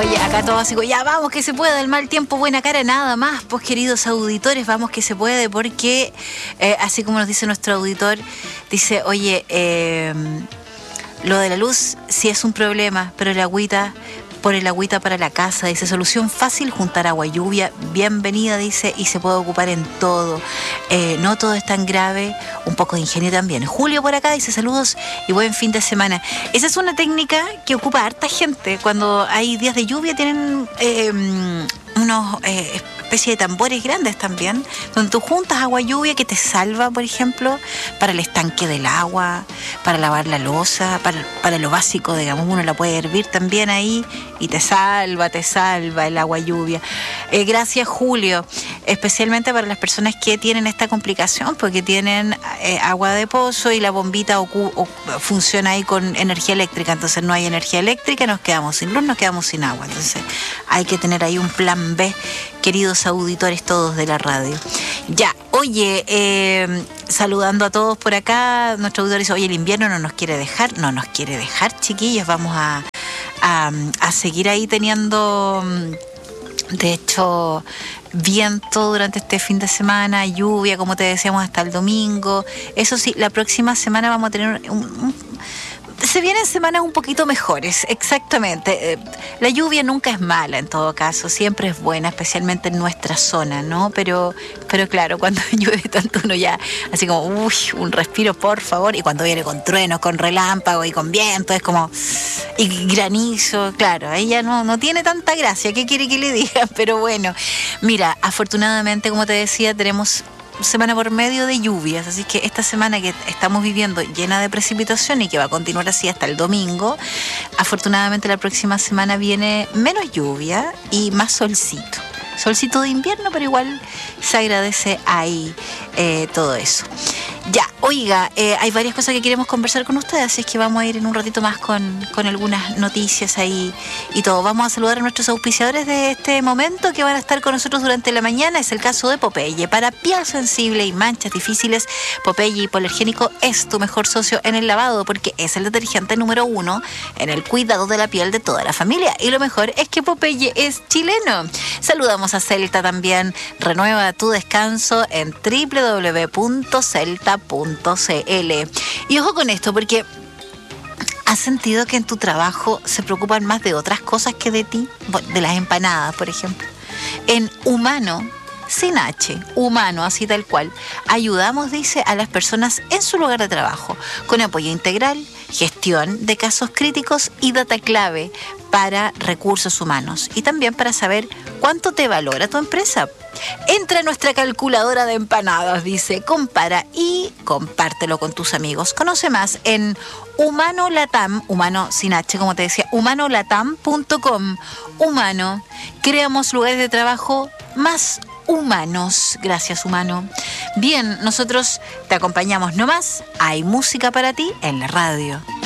Oye, acá todos así, ya vamos que se puede, el mal tiempo, buena cara, nada más. Pues queridos auditores, vamos que se puede, porque así como nos dice nuestro auditor, dice, oye, lo de la luz sí es un problema, pero el agüita, por el agüita para la casa, dice, solución fácil, juntar agua y lluvia, bienvenida, dice, y se puede ocupar en todo. No todo es tan grave, un poco de ingenio también. Julio por acá dice, saludos y buen fin de semana. Esa es una técnica que ocupa harta gente. Cuando hay días de lluvia tienen unos especie de tambores grandes también, donde tú juntas agua y lluvia que te salva, por ejemplo, para el estanque del agua, para lavar la loza, para lo básico, digamos, uno la puede hervir también ahí y te salva el agua y lluvia. Gracias, Julio, especialmente para las personas que tienen esta complicación, porque tienen agua de pozo y la bombita funciona ahí con energía eléctrica, entonces no hay energía eléctrica, nos quedamos sin luz, nos quedamos sin agua, entonces hay que tener ahí un plan B, queridos auditores todos de la radio. Ya, oye, saludando a todos por acá, nuestro auditor dice, oye, el invierno no nos quiere dejar, chiquillos, vamos a seguir ahí teniendo, de hecho, viento durante este fin de semana, lluvia, como te decíamos, hasta el domingo. Eso sí, la próxima semana vamos a tener se vienen semanas un poquito mejores, exactamente. La lluvia nunca es mala en todo caso, siempre es buena, especialmente en nuestra zona, ¿no? Pero claro, cuando llueve tanto uno ya, así como, uy, un respiro, por favor, y cuando viene con truenos, con relámpagos y con viento, es como, y granizo, claro, ahí ya no tiene tanta gracia, ¿qué quiere que le diga? Pero bueno, mira, afortunadamente, como te decía, tenemos semana por medio de lluvias, así que esta semana que estamos viviendo llena de precipitación y que va a continuar así hasta el domingo, afortunadamente la próxima semana viene menos lluvia y más solcito de invierno, pero igual se agradece ahí todo eso. Ya, oiga, hay varias cosas que queremos conversar con ustedes, así es que vamos a ir en un ratito más con algunas noticias ahí y todo. Vamos a saludar a nuestros auspiciadores de este momento que van a estar con nosotros durante la mañana. Es el caso de Popeye. Para piel sensible y manchas difíciles, Popeye Hipoalergénico es tu mejor socio en el lavado, porque es el detergente número 1 en el cuidado de la piel de toda la familia. Y lo mejor es que Popeye es chileno. Saludamos a Celta también. Renueva tu descanso en www.celta.cl. Y ojo con esto, porque ¿has sentido que en tu trabajo se preocupan más de otras cosas que de ti? De las empanadas, por ejemplo. En Humano, sin H, Humano, así tal cual, ayudamos, dice, a las personas en su lugar de trabajo, con apoyo integral, gestión de casos críticos y data clave para recursos humanos, y también para saber cuánto te valora tu empresa. Entra a nuestra calculadora de empanadas, dice, compara y compártelo con tus amigos. Conoce más en Humano Latam, Humano sin H, como te decía, humanolatam.com. Humano, creamos lugares de trabajo más humanos. Gracias, Humano. Bien, nosotros te acompañamos nomás. Hay música para ti en la radio.